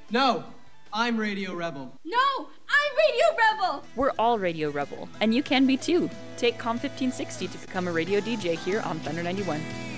No, I'm Radio Rebel. No, I'm Radio Rebel! We're all Radio Rebel, and you can be too. Take COM 1560 to become a radio DJ here on Thunder 91.